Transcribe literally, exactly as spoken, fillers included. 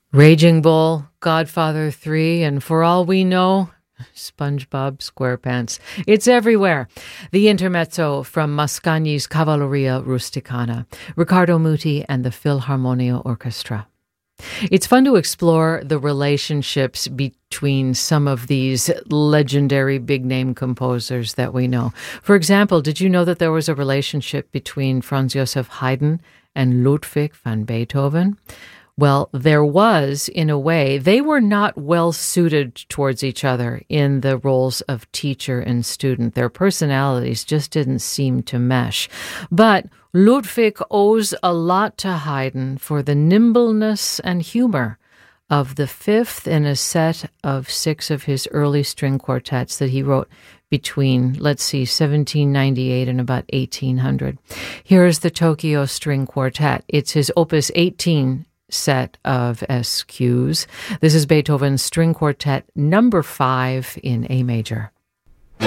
Raging Bull, Godfather three, and for all we know, SpongeBob SquarePants. It's everywhere. The intermezzo from Mascagni's Cavalleria Rusticana, Riccardo Muti and the Philharmonia Orchestra. It's fun to explore the relationships between some of these legendary big-name composers that we know. For example, did you know that there was a relationship between Franz Joseph Haydn and Ludwig van Beethoven? Well, there was, in a way. They were not well suited towards each other in the roles of teacher and student. Their personalities just didn't seem to mesh. But Ludwig owes a lot to Haydn for the nimbleness and humor of the fifth in a set of six of his early string quartets that he wrote between, let's see, seventeen ninety-eight and about eighteen hundred. Here is the Tokyo String Quartet. It's his opus eighteen set of S Qs. This is Beethoven's String Quartet number five in A major.